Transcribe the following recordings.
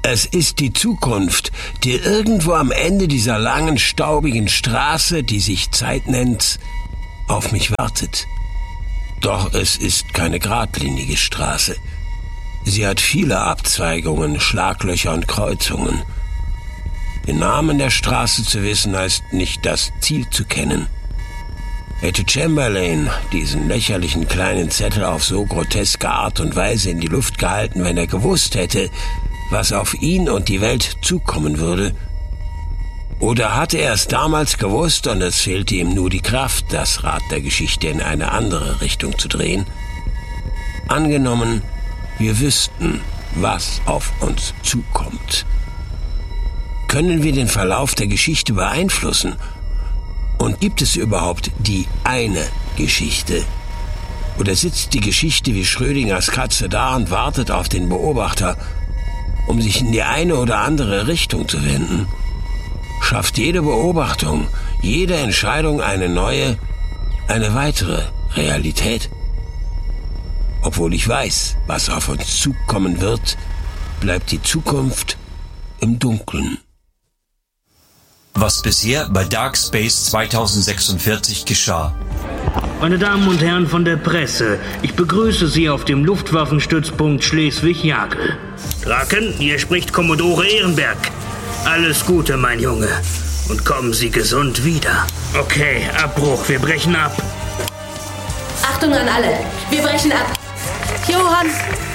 Es ist die Zukunft, die irgendwo am Ende dieser langen, staubigen Straße, die sich Zeit nennt, auf mich wartet. Doch es ist keine geradlinige Straße. Sie hat viele Abzweigungen, Schlaglöcher und Kreuzungen. Den Namen der Straße zu wissen, heißt nicht das Ziel zu kennen. Hätte Chamberlain diesen lächerlichen kleinen Zettel auf so groteske Art und Weise in die Luft gehalten, wenn er gewusst hätte, was auf ihn und die Welt zukommen würde? Oder hatte er es damals gewusst und es fehlte ihm nur die Kraft, das Rad der Geschichte in eine andere Richtung zu drehen? Angenommen, wir wüssten, was auf uns zukommt. Können wir den Verlauf der Geschichte beeinflussen? Und gibt es überhaupt die eine Geschichte? Oder sitzt die Geschichte wie Schrödingers Katze da und wartet auf den Beobachter, um sich in die eine oder andere Richtung zu wenden? Schafft jede Beobachtung, jede Entscheidung eine neue, eine weitere Realität? Obwohl ich weiß, was auf uns zukommen wird, bleibt die Zukunft im Dunkeln. Was bisher bei Dark Space 2046 geschah. Meine Damen und Herren von der Presse, ich begrüße Sie auf dem Luftwaffenstützpunkt Schleswig-Jagel. Draken, hier spricht Kommodore Ehrenberg. Alles Gute, mein Junge. Und kommen Sie gesund wieder. Okay, Abbruch, wir brechen ab. Achtung an alle, wir brechen ab. Johann,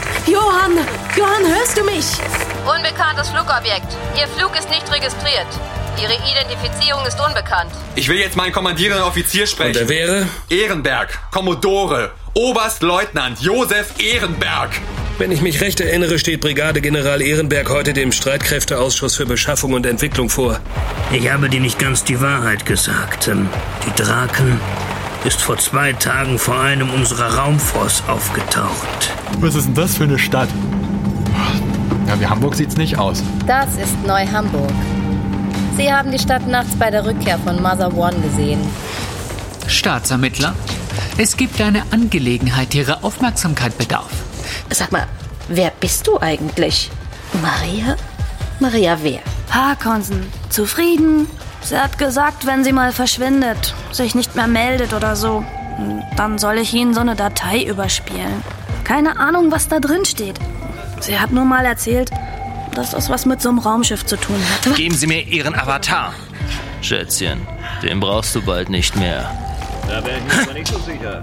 hörst du mich? Unbekanntes Flugobjekt. Ihr Flug ist nicht registriert. Ihre Identifizierung ist unbekannt. Ich will jetzt meinen kommandierenden Offizier sprechen. Und der wäre? Ehrenberg, Kommodore, Oberstleutnant Josef Ehrenberg. Wenn ich mich recht erinnere, steht Brigadegeneral Ehrenberg heute dem Streitkräfteausschuss für Beschaffung und Entwicklung vor. Ich habe dir nicht ganz die Wahrheit gesagt. Die Draken ist vor 2 Tagen vor einem unserer Raumforts aufgetaucht. Was ist denn das für eine Stadt? Ja, wie Hamburg sieht's nicht aus. Das ist Neu-Hamburg. Sie haben die Stadt nachts bei der Rückkehr von Mother One gesehen. Staatsermittler, es gibt eine Angelegenheit, die Ihrer Aufmerksamkeit bedarf. Sag mal, wer bist du eigentlich? Maria? Maria wer? Harkonsen. Zufrieden? Sie hat gesagt, wenn sie mal verschwindet, sich nicht mehr meldet oder so, dann soll ich Ihnen so eine Datei überspielen. Keine Ahnung, was da drin steht. Sie hat nur mal erzählt, dass das was mit so einem Raumschiff zu tun hat. Geben Sie mir Ihren Avatar. Schätzchen, den brauchst du bald nicht mehr. Da wäre ich mir nicht so sicher.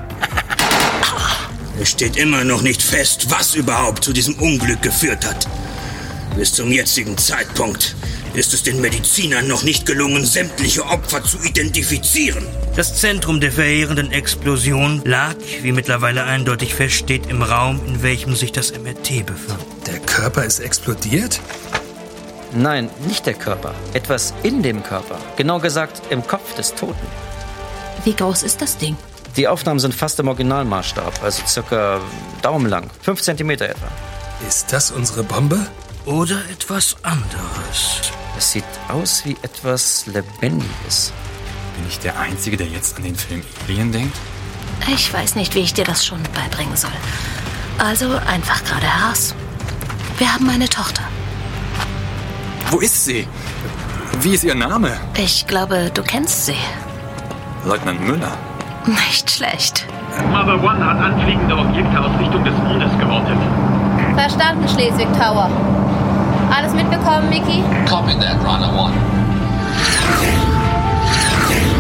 Es steht immer noch nicht fest, was überhaupt zu diesem Unglück geführt hat. Bis zum jetzigen Zeitpunkt ist es den Medizinern noch nicht gelungen, sämtliche Opfer zu identifizieren. Das Zentrum der verheerenden Explosion lag, wie mittlerweile eindeutig feststeht, im Raum, in welchem sich das MRT befand. Der Körper ist explodiert? Nein, nicht der Körper. Etwas in dem Körper. Genau gesagt, im Kopf des Toten. Wie groß ist das Ding? Die Aufnahmen sind fast im Originalmaßstab, also circa daumenlang. 5 Zentimeter etwa. Ist das unsere Bombe? Oder etwas anderes. Es sieht aus wie etwas Lebendiges. Bin ich der Einzige, der jetzt an den Film Alien denkt? Ich weiß nicht, wie ich dir das schon beibringen soll. Also einfach gerade heraus. Wir haben eine Tochter. Wo ist sie? Wie ist ihr Name? Ich glaube, du kennst sie. Leutnant Müller. Nicht schlecht. Mother One hat anfliegende Objekte aus Richtung des Mondes geortet. Verstanden, Schleswig Tower. Alles mitbekommen, Mickey? Copy that, Runner One.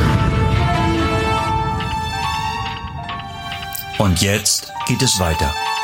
Und jetzt geht es weiter.